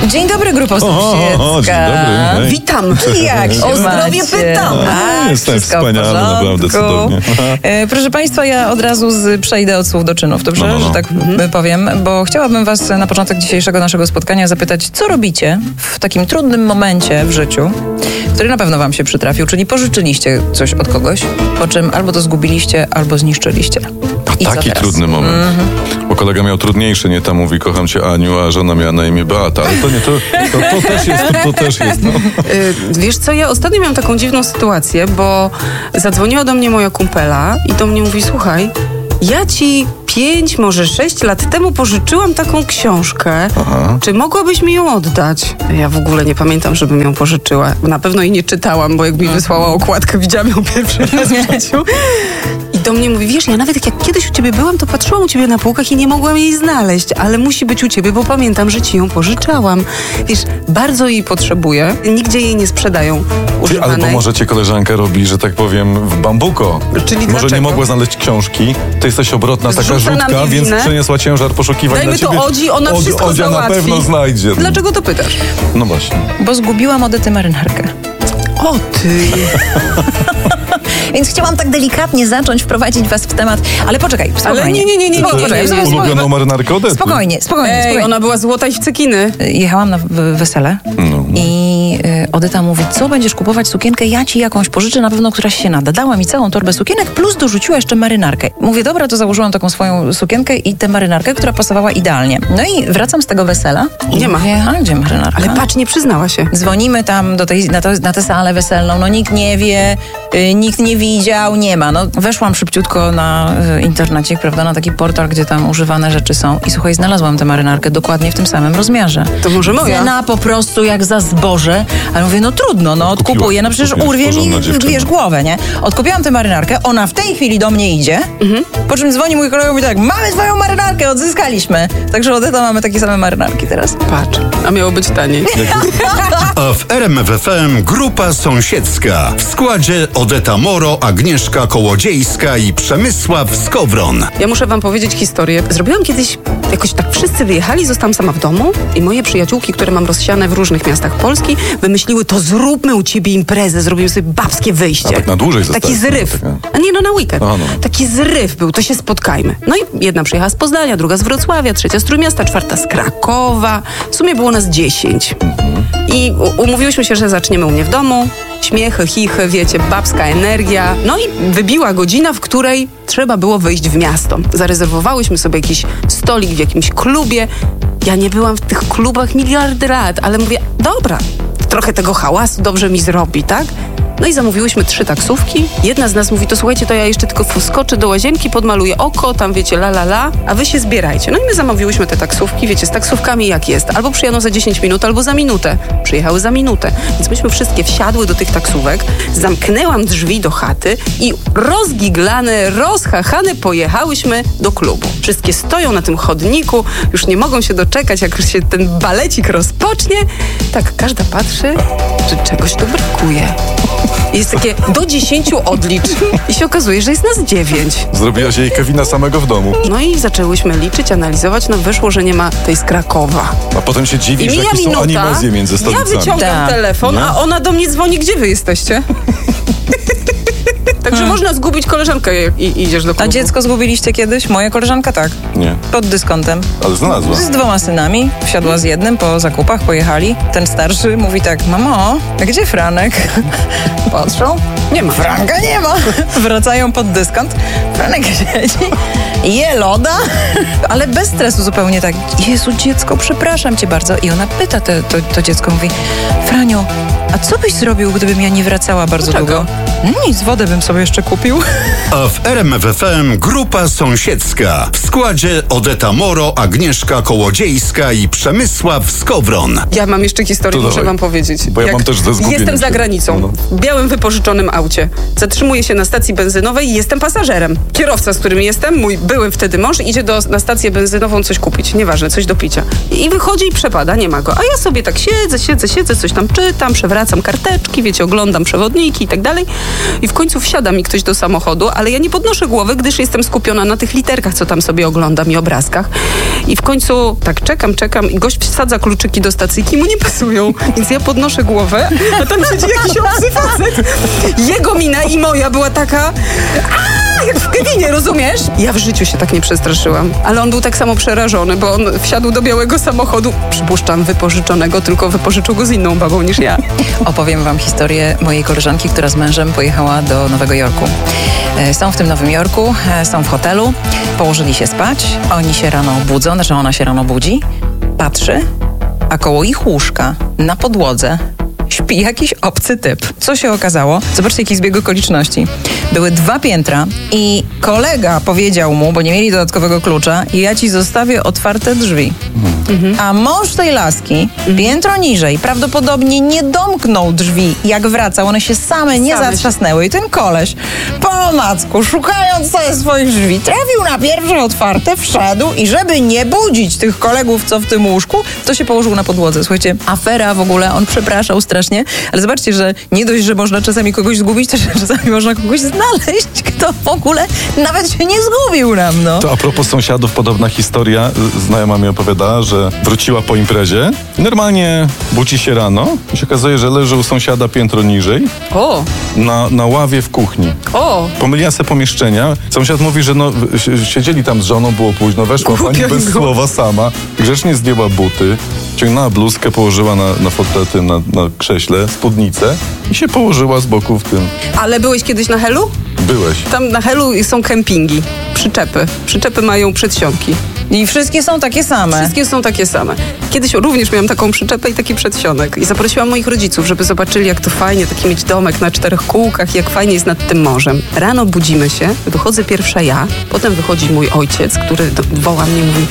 Dzień dobry, grupo sąsiedzka. Dzień dobry. Hej. Witam. Jak się O zdrowie macie? pytam. Jestem wszystko w wspaniały, porządku. naprawdę cudownie. Proszę Państwa, ja od razu przejdę od słów do czynów, dobrze? No. Że tak powiem, bo chciałabym Was na początek dzisiejszego naszego spotkania zapytać, co robicie w takim trudnym momencie w życiu, który na pewno Wam się przytrafił, czyli pożyczyliście coś od kogoś, po czym albo to zgubiliście, albo zniszczyliście. I co Taki teraz? trudny moment. Bo kolega miał trudniejszy, nie? Tam mówi, kocham cię Aniu, a żona miała na imię Beata. Ale to nie, to też jest. No. Wiesz co, ja ostatnio miałam taką dziwną sytuację, bo zadzwoniła do mnie moja kumpela i do mnie mówi, słuchaj, ja ci 5, może 6 lat temu pożyczyłam taką książkę. Aha. Czy mogłabyś mi ją oddać? Ja w ogóle nie pamiętam, żebym ją pożyczyła. Na pewno jej nie czytałam, bo jak mi wysłała okładkę, widziałam ją pierwszy raz w życiu. I do mnie mówi, wiesz, ja nawet jak kiedyś u ciebie byłam, to patrzyłam u ciebie na półkach i nie mogłam jej znaleźć, ale musi być u ciebie, bo pamiętam, że ci ją pożyczałam. Wiesz, bardzo jej potrzebuję. Nigdzie jej nie sprzedają używanej. Albo może cię koleżanka robi, że tak powiem, w bambuko. Czyli może dlaczego? nie mogła znaleźć książki. Ty jesteś obrotna, taka Zrzuca na rzutka, mnie więc winę. przeniosła ciężar poszukiwań Dajmy na ciebie. to Odzi, ona wszystko Odzia na załatwi. pewno znajdzie. Dlaczego to pytasz? No właśnie. Bo zgubiłam Odetę marynarkę. O ty! Więc chciałam tak delikatnie zacząć wprowadzić was w temat, ale poczekaj, spokojnie. Ale nie. Poczekaj, Ulubioną marynarkę Odety. Spokojnie. Ej, ona była złota i w cekiny. Jechałam na wesele No. i Odeta mówi, co będziesz kupować sukienkę, ja ci jakąś pożyczę, na pewno któraś się nada. Dała mi całą torbę sukienek, plus dorzuciła jeszcze marynarkę. Mówię, dobra, to założyłam taką swoją sukienkę i tę marynarkę, która pasowała idealnie. No i wracam z tego wesela i Nie ma. mówię, a gdzie marynarka? Ale patrz, nie przyznała się. Dzwonimy tam na tę salę weselną, no nikt nie wie, nikt nie widział, nie ma. No weszłam szybciutko na internecie, prawda, na taki portal, gdzie tam używane rzeczy są i słuchaj, znalazłam tę marynarkę dokładnie w tym samym rozmiarze. To może moja? Cena po prostu jak za zboże, ale mówię, no trudno, no odkupuję, no przecież Kupiłaś, urwie mi, porządna dziewczyna. wiesz, głowę, nie? Odkupiłam tę marynarkę, ona w tej chwili do mnie idzie, po czym dzwoni mój kolega i mówi tak, mamy twoją marynarkę, odzyskaliśmy. Także Odeta mamy takie same marynarki teraz. Patrz, a miało być taniej. A w RMF FM grupa sąsiedzka. W składzie Odeta Moro, Agnieszka Kołodziejska i Przemysław Skowron. Ja muszę wam powiedzieć historię. Zrobiłam kiedyś, jakoś tak wszyscy wyjechali, zostałam sama w domu i moje przyjaciółki, które mam rozsiane w różnych miastach Polski, wymyśliły, to zróbmy u ciebie imprezę, zrobimy sobie babskie wyjście. A tak na dłużej Taki zostałeś, zryw. no, A nie, no na weekend. Aha, no. Taki zryw był, to się spotkajmy. No i jedna przyjechała z Poznania, druga z Wrocławia, trzecia z Trójmiasta, czwarta z Krakowa. W sumie było nas 10. I umówiłyśmy się, że zaczniemy u mnie w domu. Śmiechy, chichy, wiecie, babska energia. No i wybiła godzina, w której trzeba było wyjść w miasto. Zarezerwowałyśmy sobie jakiś stolik w jakimś klubie. Ja nie byłam w tych klubach miliardy lat, ale mówię, dobra, trochę tego hałasu dobrze mi zrobi, tak? No i zamówiłyśmy 3 taksówki. Jedna z nas mówi, to słuchajcie, to ja jeszcze tylko wskoczę do łazienki, podmaluję oko, tam wiecie, a wy się zbierajcie. No i my zamówiłyśmy te taksówki, wiecie, z taksówkami jak jest. Albo przyjadą za 10 minut, albo za minutę. Przyjechały za minutę. Więc myśmy wszystkie wsiadły do tych taksówek, zamknęłam drzwi do chaty i rozgiglane, rozchachane pojechałyśmy do klubu. Wszystkie stoją na tym chodniku, już nie mogą się doczekać, jak się ten balecik rozpocznie. Tak, każda patrzy, czy czegoś tu brakuje. Jest takie do 10 odlicz i się okazuje, że jest nas 9. Zrobiłaś jej Kevina samego w domu. No i zaczęłyśmy liczyć, analizować, no wyszło, że nie ma tej z Krakowa. A potem się I dziwisz, mija jakie są minuta, animozje między ja stolicami. wyciągam Tak. telefon, Nie? a ona do mnie dzwoni, gdzie wy jesteście? Także można zgubić koleżankę, jak idziesz do A klubu. dziecko zgubiliście kiedyś? Moja koleżanka tak. Nie, Pod dyskontem. ale znalazła. Z 2 synami, wsiadła z jednym, po zakupach pojechali. Ten starszy mówi tak, mamo, a gdzie Franek? Patrzą, Nie ma. Franka nie ma. Wracają pod dyskont, Franek siedzi, je loda, ale bez stresu zupełnie tak. Jezu, dziecko, przepraszam cię bardzo. I ona pyta to dziecko, mówi, Franio, a co byś zrobił, gdybym ja nie wracała bardzo Dlaczego? długo? Nic, wodę bym sobie jeszcze kupił. A w RMF FM grupa sąsiedzka. W składzie Odeta Moro, Agnieszka Kołodziejska i Przemysław Skowron. Ja mam jeszcze historię, To muszę dawaj. wam powiedzieć. Bo ja mam też ze zgubieniem Jestem za się. granicą, No. w białym wypożyczonym aucie. Zatrzymuję się na stacji benzynowej i jestem pasażerem. Kierowca, z którym jestem, mój były wtedy mąż, idzie na stację benzynową coś kupić, nieważne, coś do picia. I wychodzi i przepada, nie ma go. A ja sobie tak siedzę, coś tam czytam, przewracam karteczki, wiecie, oglądam przewodniki i tak dalej. I w końcu wsiadam wsiada mi ktoś do samochodu, ale ja nie podnoszę głowy, gdyż jestem skupiona na tych literkach, co tam sobie oglądam i obrazkach. I w końcu tak czekam i gość wsadza kluczyki do stacyjki, mu nie pasują, więc ja podnoszę głowę, a tam siedzi jakiś obcy facet. Jego mina i moja była taka... jak w Kevinie, rozumiesz? Ja w życiu się tak nie przestraszyłam. Ale on był tak samo przerażony, bo on wsiadł do białego samochodu, przypuszczam wypożyczonego, tylko wypożyczył go z inną babą niż ja. Opowiem wam historię mojej koleżanki, która z mężem pojechała do Nowego Jorku. Są w tym Nowym Jorku, są w hotelu, położyli się spać, oni się rano budzą, znaczy ona się rano budzi, patrzy, a koło ich łóżka na podłodze śpi jakiś obcy typ. Co się okazało? Zobaczcie, jaki zbieg okoliczności. Były 2 piętra i kolega powiedział mu, bo nie mieli dodatkowego klucza, ja ci zostawię otwarte drzwi. A mąż tej laski, piętro niżej, prawdopodobnie nie domknął drzwi. Jak wracał, one się same nie zatrzasnęły. I ten koleś, po macku, szukając sobie swoich drzwi, trafił na pierwsze otwarte, wszedł i żeby nie budzić tych kolegów, co w tym łóżku, to się położył na podłodze. Słuchajcie, afera w ogóle, on przepraszał strasznie, ale zobaczcie, że nie dość, że można czasami kogoś zgubić, też czasami można kogoś znaleźć, kto w ogóle nawet się nie zgubił nam, no. To a propos sąsiadów, podobna historia. Znajoma mi opowiadała, że wróciła po imprezie i normalnie budzi się rano i się okazuje, że leży u sąsiada piętro niżej O! na ławie w kuchni. O! Pomyliła se pomieszczenia. Sąsiad mówi, że siedzieli tam z żoną, było późno, weszła pani bez słowa sama, grzecznie zdjęła buty, ciągnęła bluzkę, położyła na fotelu, na krześle, spódnicę i się położyła z boku w tym. Ale byłeś kiedyś na Helu? Byłeś. Tam na Helu są kempingi, przyczepy. Przyczepy mają przedsionki. I wszystkie są takie same. Wszystkie są takie same. Kiedyś również miałam taką przyczepę i taki przedsionek. I zaprosiłam moich rodziców, żeby zobaczyli, jak to fajnie, taki mieć domek na 4 kółkach, jak fajnie jest nad tym morzem. Rano budzimy się, wychodzę pierwsza ja, potem wychodzi mój ojciec, który woła mnie i mówi: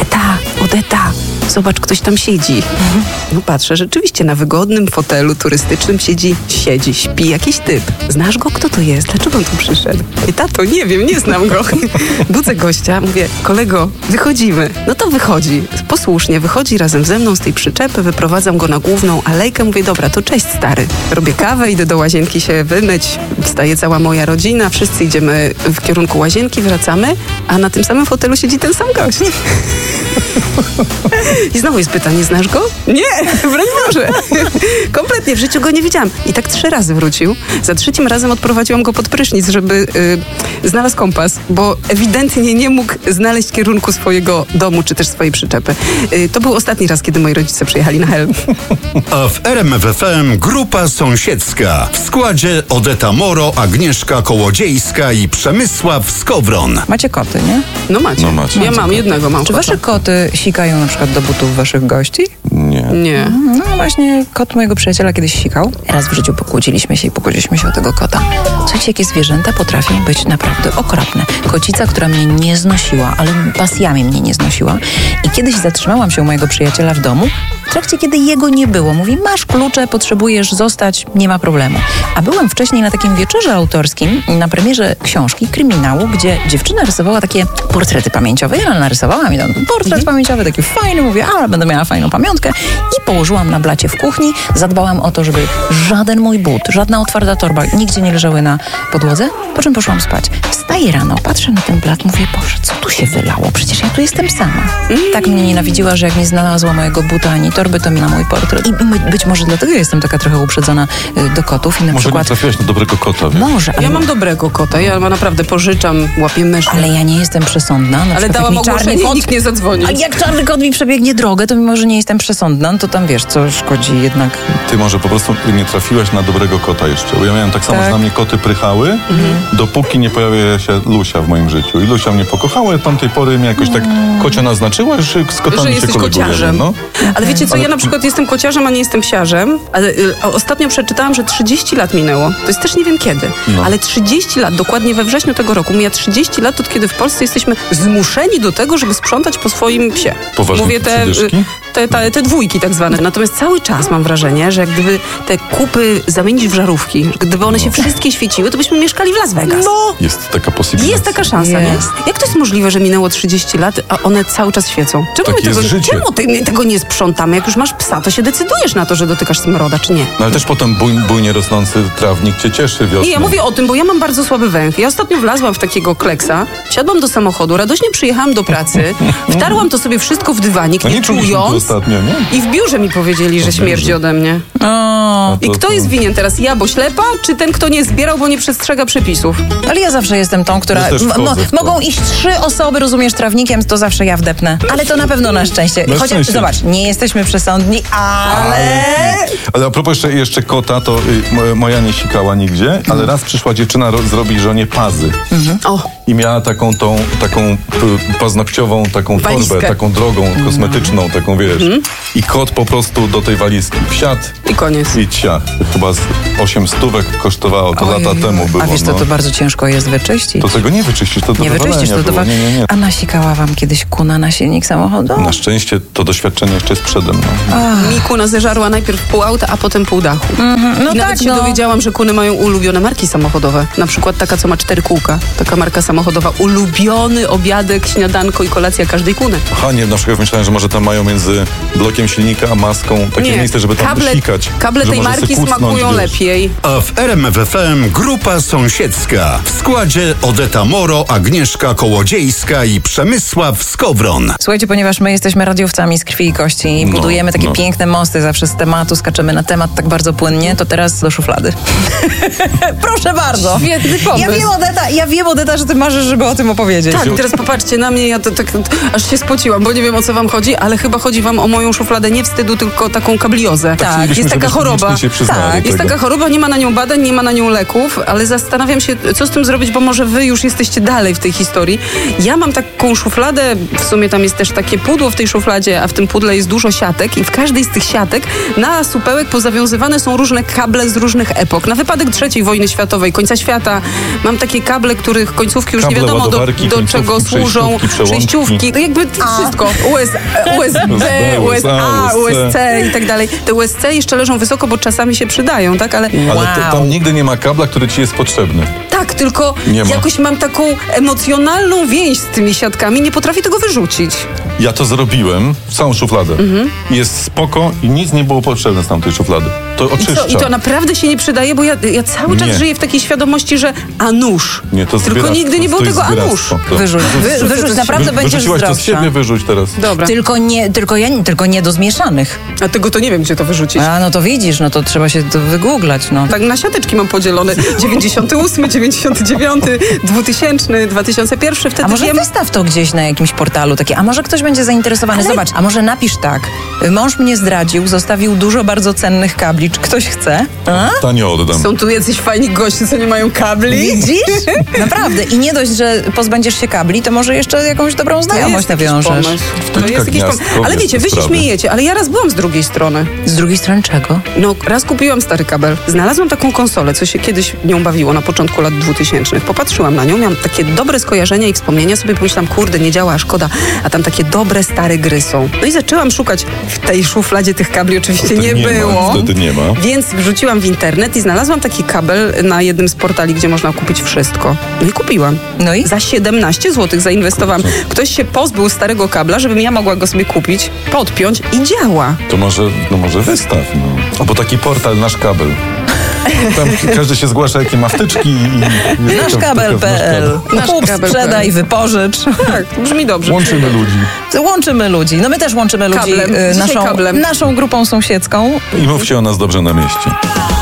Odeta, zobacz, ktoś tam siedzi. No patrzę, rzeczywiście na wygodnym fotelu turystycznym siedzi, śpi jakiś typ. Znasz go? Kto to jest? Dlaczego on tu przyszedł? I tato, nie wiem, nie znam go. Budzę gościa, mówię: kolego, wychodzimy. No to wychodzi. Posłusznie wychodzi razem ze mną z tej przyczepy, wyprowadzam go na główną alejkę, mówię: dobra, to cześć stary. Robię kawę, idę do łazienki się wymyć, wstaje cała moja rodzina, wszyscy idziemy w kierunku łazienki, wracamy, a na tym samym fotelu siedzi ten sam gość. I znowu jest pytanie: znasz go? Nie, broń Boże. Kompletnie, w życiu go nie widziałam. I tak 3 razy wrócił. Za 3 razem odprowadziłam go pod prysznic, żeby znalazł kompas, bo ewidentnie nie mógł znaleźć kierunku swojego domu, czy też swojej przyczepy. To był ostatni raz, kiedy moi rodzice przyjechali na Hel. A w RMF FM grupa sąsiedzka. W składzie Odeta Moro, Agnieszka Kołodziejska i Przemysław Skowron. Macie koty, nie? No macie. No macie. Ja mam jednego, mam Czy kota. wasze koty sikają na przykład do butów waszych gości? Nie. Nie. No właśnie, kot mojego przyjaciela kiedyś sikał. Raz w życiu pokłóciliśmy się o tego kota. Słuchajcie, jakie zwierzęta potrafią być naprawdę okropne. Kocica, która mnie nie znosiła, ale pasjami mnie nie znosiła. I kiedyś zatrzymałam się u mojego przyjaciela w domu, w trakcie kiedy jego nie było. Mówi: masz klucze, potrzebujesz zostać, nie ma problemu. A byłem wcześniej na takim wieczorze autorskim, na premierze książki, kryminału, gdzie dziewczyna rysowała takie portrety pamięciowe. Ja narysowałam mi tam portret pamięciowy, taki fajny, mówię: ale będę miała fajną pamiątkę. I położyłam na blacie w kuchni, zadbałam o to, żeby żaden mój but, żadna otwarta torba nigdzie nie leżały na podłodze, po czym poszłam spać. Wstaję rano, patrzę na ten blat, mówię: Boże, co tu się wylało? Przecież ja tu jestem sama. Tak mnie nienawidziła, że jak nie znalazła mojego buta ani torby, to na mój portret. I być może dlatego ja jestem taka trochę uprzedzona do kotów. I na Może nie przykład trafiłaś na dobrego kota. Wiesz? może, ale, Ja mam dobrego kota, ja naprawdę pożyczam, łapię myszy. ale ja nie jestem przesądna. Na Ale przykład dałam jak mi czarny ogłoszenie i kot, nikt nie zadzwonił. a jak czarny kot mi przebiegnie drogę, to mimo, że nie jestem przesądna, to tam wiesz, co szkodzi jednak. Ty może po prostu nie trafiłaś na dobrego kota jeszcze. Bo ja miałem tak samo, Tak. że na mnie koty prychały, dopóki nie pojawia się Lusia w moim życiu. I Lusia mnie pokochała, od tamtej pory mnie jakoś tak kocia naznaczyła, że z kotami Że się jesteś kolegujemy. kociarzem. No. Ale wiecie co, ja na przykład jestem kociarzem, a nie jestem psiarzem. Ale ostatnio przeczytałam, że 30 lat minęło. To jest też nie wiem kiedy. No. Ale 30 lat, dokładnie we wrześniu tego roku, mija 30 lat, od kiedy w Polsce jesteśmy zmuszeni do tego, żeby sprzątać po swoim psie. Poważnie Mówię te przydyszki? Te dwójki tak zwane. Natomiast cały czas mam wrażenie, że jak gdyby te kupy zamienić w żarówki, gdyby one się wszystkie świeciły, to byśmy mieszkali w Las Vegas. Jest taka possibility. Jest taka szansa, nie? Jak to jest możliwe, że minęło 30 lat, a one cały czas świecą? Takie jest życie. Czemu tego nie sprzątamy? Jak już masz psa, to się decydujesz na to, że dotykasz smroda, czy nie? No ale też potem bujnie rosnący trawnik cię cieszy wiosną. Nie, ja mówię o tym, bo ja mam bardzo słaby węch. Ja ostatnio wlazłam w takiego kleksa, wsiadłam do samochodu, radośnie przyjechałam do pracy, wtarłam to sobie wszystko w dywanik, No nie nie czuliśmy to czując. ostatnio, nie? I w biurze mi powiedzieli, że śmierdzi ode mnie. I kto jest winien teraz? Ja, bo ślepa, czy ten, kto nie zbierał, bo nie przestrzega przepisów? Ale ja zawsze jestem tą, która... Ja też wchodzę w to. Mogą iść 3 osoby, rozumiesz, trawnikiem, to zawsze ja wdepnę. Ale to na pewno na szczęście. Na Chociaż, szczęście. zobacz, nie jesteśmy przesądni, ale... Ale a propos jeszcze kota, to moja nie sikała nigdzie, ale raz przyszła dziewczyna zrobić żonie pazy. O, I miała taką paznokciową, taką Walizkę. torbę, taką drogą, kosmetyczną, taką wiesz. I kot po prostu do tej walizki wsiadł i koniec. i ciach. Chyba z 8 stówek kosztowało, to lata temu było. A wiesz, to bardzo ciężko jest wyczyścić. To tego nie wyczyścisz, to do Nie wyczyścisz, to wywalenia było. Nie. A nasikała wam kiedyś kuna na silnik samochodu? Na szczęście to doświadczenie jeszcze jest przede mną. Mi kuna zeżarła najpierw pół auta, a potem pół dachu. No I nawet tak, się dowiedziałam, że kuny mają ulubione marki samochodowe. Na przykład taka, co ma 4 kółka. Taka marka samochodowa. Ulubiony obiadek, śniadanko i kolacja każdej kuny. Aha, nie, na przykład myślałem, że może tam mają między blokiem silnika a maską takie miejsce, żeby tam wysikać. Kable że tej może marki se kucnąć, smakują wiesz. lepiej. A w RMF FM grupa sąsiedzka. W składzie Odeta Moro, Agnieszka Kołodziejska i Przemysław Skowron. Słuchajcie, ponieważ my jesteśmy radiowcami z krwi i kości i budujemy takie piękne mosty zawsze z tematu, skaczemy na temat tak bardzo płynnie, to teraz do szuflady. Proszę bardzo. Świetny pomysł. Ja wiem, Odeta, że ty marzysz, żeby o tym opowiedzieć. Tak, teraz popatrzcie na mnie, ja to tak aż się spociłam, bo nie wiem, o co wam chodzi, ale chyba chodzi wam o moją szufladę nie wstydu, tylko taką kabliozę. Tak, Chcielibyśmy, jest taka żebyśmy choroba. licznie się przyznali Tak, do jest tego. taka choroba, nie ma na nią badań, nie ma na nią leków, ale zastanawiam się, co z tym zrobić, bo może wy już jesteście dalej w tej historii. Ja mam taką szufladę, w sumie tam jest też takie pudło w tej szufladzie, a w tym pudle jest dużo siatek i w każdej z tych siatek na supełek pozawiązywane są różne kable z różnych epok. Na wypadek III wojny światowej, końca świata. Mam takie kable, których końcówki już Kable, nie wiadomo do ładowarki, czego końcówki, służą. przejściówki. To jakby wszystko. USB, USA, USC i tak dalej. Te USC jeszcze leżą wysoko, bo czasami się przydają, tak? Ale Ale tam nigdy nie ma kabla, który ci jest potrzebny. tak, tylko Nie ma. jakoś mam taką emocjonalną więź z tymi siatkami, nie potrafię tego wyrzucić. Ja to zrobiłem, całą szufladę. Jest spoko i nic nie było potrzebne z tamtej szuflady. To oczyszcza. I to naprawdę się nie przydaje, bo ja cały czas Nie. żyję w takiej świadomości, że a nóż. Nie, to Tylko zbieractwo, nigdy nie było to jest tego a nóż. zbieractwo. To- Wyrzuć, naprawdę będziesz Wyrzuciłaś to z zdrowsza. siebie, wyrzuć teraz. Dobra. Tylko nie do zmieszanych. A tego to nie wiem, gdzie to wyrzucić. A no to widzisz, no to trzeba się to wygooglać, no. Tak na siateczki mam podzielone. 98, 99, 2000, 2001. Wtedy A może wiem... wystaw to gdzieś na jakimś portalu takie, a może ktoś będzie zainteresowany. Zobacz, a może napisz tak. Mąż mnie zdradził, zostawił dużo bardzo cennych kabli. Czy ktoś chce? A? Tanio oddam. Są tu jacyś fajni goście, co nie mają kabli. Widzisz? Naprawdę. I nie dość, że pozbędziesz się kabli, to może jeszcze jakąś dobrą znajomość nawiążesz. To jest jakiś pomysł. Ale wiecie, wy się śmiejecie, ale ja raz byłam z drugiej strony. Z drugiej strony czego? No, raz kupiłam stary kabel. Znalazłam taką konsolę, co się kiedyś nią bawiło na początku lat 2000. Popatrzyłam na nią, miałam takie dobre skojarzenia i wspomnienia, sobie pomyślałam, kurde, nie działa, szkoda, a tam takie dobre, stare gry są. No i zaczęłam szukać w tej szufladzie tych kabli, oczywiście Wtedy nie nie ma, było. wtedy nie ma. Więc wrzuciłam w internet i znalazłam taki kabel na jednym z portali, gdzie można kupić wszystko. No i kupiłam. No i? Za 17 zł zainwestowałam. Ktoś się pozbył starego kabla, żebym ja mogła go sobie kupić, podpiąć i działa. To może wystaw, no. Albo taki portal Nasz Kabel. Tam każdy się zgłasza, jakie ma wtyczki i... Naszkabel.pl. Nasz Kup, kabel.pl. sprzedaj, wypożycz. Tak, brzmi dobrze. Łączymy ludzi. Łączymy ludzi. No my też łączymy ludzi Kablem. Dzisiaj kablem. naszą grupą sąsiedzką. I mówcie o nas dobrze na mieście.